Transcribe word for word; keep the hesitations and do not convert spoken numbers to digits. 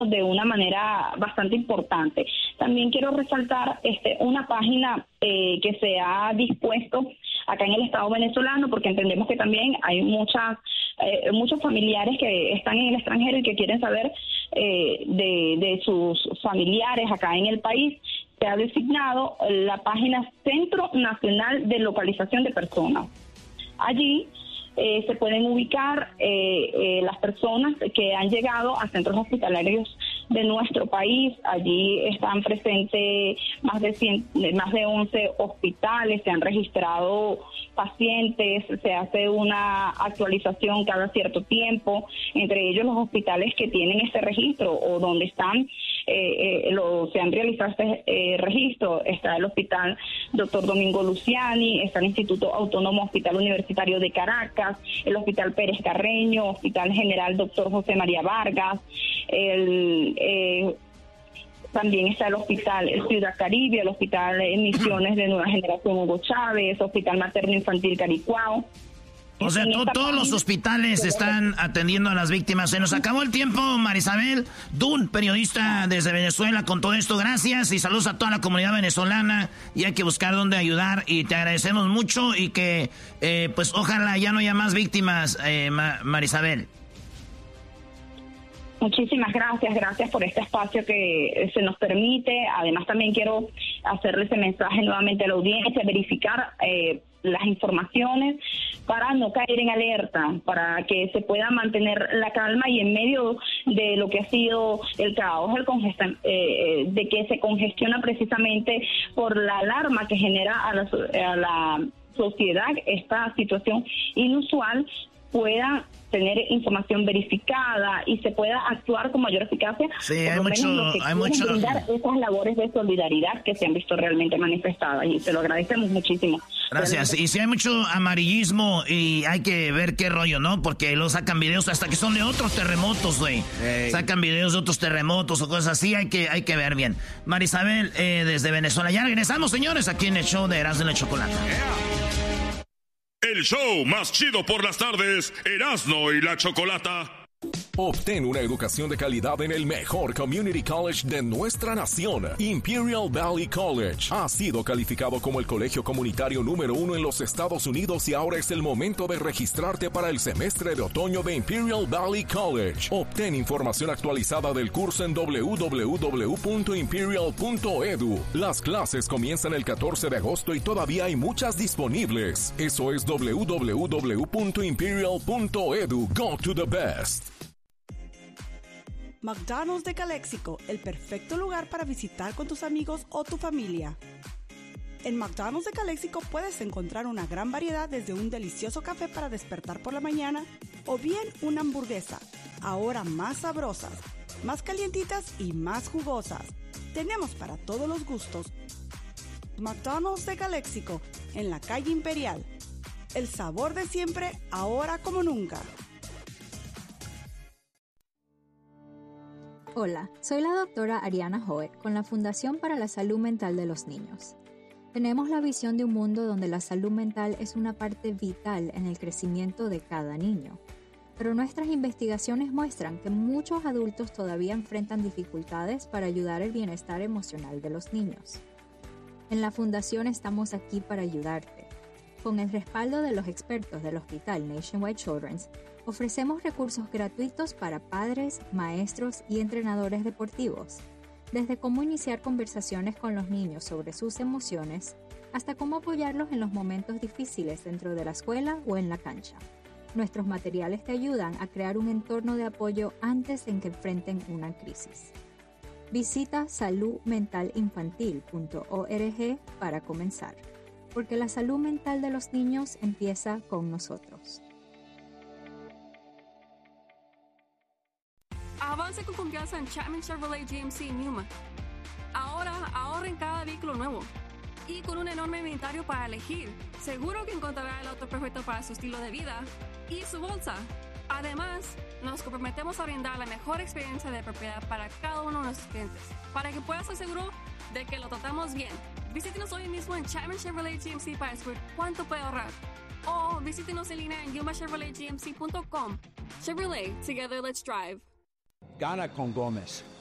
de una manera bastante importante. También quiero resaltar este, una página eh, que se ha dispuesto acá en el Estado venezolano, porque entendemos que también hay muchas eh, muchos familiares que están en el extranjero y que quieren saber eh, de, de sus familiares acá en el país. Se ha designado la página Centro Nacional de Localización de Personas. Allí Eh, se pueden ubicar eh, eh, las personas que han llegado a centros hospitalarios de nuestro país. Allí están presentes más de cien, más de once hospitales, se han registrado pacientes, se hace una actualización cada cierto tiempo, entre ellos los hospitales que tienen este registro o donde están, eh, eh, lo, se han realizado este eh, registro. Está el Hospital Doctor Domingo Luciani, está el Instituto Autónomo Hospital Universitario de Caracas, el Hospital Pérez Carreño, Hospital General Doctor José María Vargas, el eh, también está el Hospital Ciudad Caribe, el Hospital Misiones de Nueva Generación Hugo Chávez, Hospital Materno Infantil Caricuao. O sea, to, todos los hospitales están atendiendo a las víctimas. Se nos acabó el tiempo, Marisabel Dunn, periodista desde Venezuela, con todo esto. Gracias y saludos a toda la comunidad venezolana. Y hay que buscar dónde ayudar. Y te agradecemos mucho y que, eh, pues, ojalá ya no haya más víctimas, eh, Ma- Marisabel. Muchísimas gracias, gracias por este espacio que se nos permite. Además, también quiero hacerle ese mensaje nuevamente a la audiencia, verificar eh, las informaciones para no caer en alerta, para que se pueda mantener la calma y en medio de lo que ha sido el caos, el congestion, eh, de que se congestiona precisamente por la alarma que genera a la, a la sociedad esta situación inusual, pueda tener información verificada y se pueda actuar con mayor eficacia. Sí, hay mucho, hay mucho. Brindar esas labores de solidaridad que se han visto realmente manifestadas y se lo agradecemos muchísimo. Gracias. Y si hay mucho amarillismo y hay que ver qué rollo, ¿no? Porque lo sacan videos hasta que son de otros terremotos, güey. Hey. Sacan videos de otros terremotos o cosas así, hay que, hay que ver bien. Marisabel, eh, desde Venezuela. Ya regresamos, señores, aquí en el show de Erasmo y la Chocolata. Yeah. El show más chido por las tardes, Erasmo y la Chocolata. Obtén una educación de calidad en el mejor community college de nuestra nación, Imperial Valley College. Ha sido calificado como el colegio comunitario número uno en los Estados Unidos y ahora es el momento de registrarte para el semestre de otoño de Imperial Valley College. Obtén información actualizada del curso en doble u doble u doble u punto imperial punto e d u. Las clases comienzan el catorce de agosto y todavía hay muchas disponibles. Eso es doble u doble u doble u punto imperial punto e d u. Go to the best. McDonald's de Calexico, el perfecto lugar para visitar con tus amigos o tu familia. En McDonald's de Calexico puedes encontrar una gran variedad desde un delicioso café para despertar por la mañana o bien una hamburguesa, ahora más sabrosas, más calientitas y más jugosas. Tenemos para todos los gustos. McDonald's de Calexico, en la calle Imperial. El sabor de siempre, ahora como nunca. Hola, soy la doctora Ariana Hoet con la Fundación para la Salud Mental de los Niños. Tenemos la visión de un mundo donde la salud mental es una parte vital en el crecimiento de cada niño. Pero nuestras investigaciones muestran que muchos adultos todavía enfrentan dificultades para ayudar el bienestar emocional de los niños. En la Fundación estamos aquí para ayudarte. Con el respaldo de los expertos del Hospital Nationwide Children's, ofrecemos recursos gratuitos para padres, maestros y entrenadores deportivos, desde cómo iniciar conversaciones con los niños sobre sus emociones, hasta cómo apoyarlos en los momentos difíciles dentro de la escuela o en la cancha. Nuestros materiales te ayudan a crear un entorno de apoyo antes de que enfrenten una crisis. Visita salud mental infantil punto org para comenzar, porque la salud mental de los niños empieza con nosotros. Avance con confianza en Chapman Chevrolet G M C en Yuma. Ahora ahorra en cada vehículo nuevo. Y con un enorme inventario para elegir, seguro que encontrará el auto perfecto para su estilo de vida y su bolsa. Además, nos comprometemos a brindar la mejor experiencia de propiedad para cada uno de nuestros clientes, para que puedas estar seguro de que lo tratamos bien. Visítenos hoy mismo en Chapman Chevrolet G M C para descubrir cuánto puede ahorrar. O visítenos en línea en yuma chevrolet g m c punto com. Chevrolet, together let's drive. Gana con Gómez.